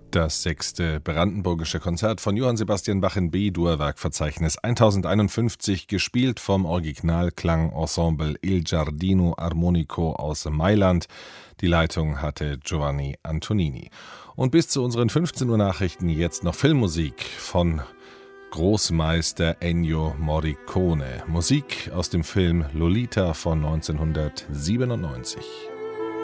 Das 6. brandenburgische Konzert von Johann Sebastian Bach in B-Dur, Werkverzeichnis 1051, gespielt vom Originalklangensemble Il Giardino Armonico aus Mailand. Die Leitung hatte Giovanni Antonini. Und bis zu unseren 15 Uhr Nachrichten jetzt noch Filmmusik von Großmeister Ennio Morricone. Musik aus dem Film Lolita von 1997.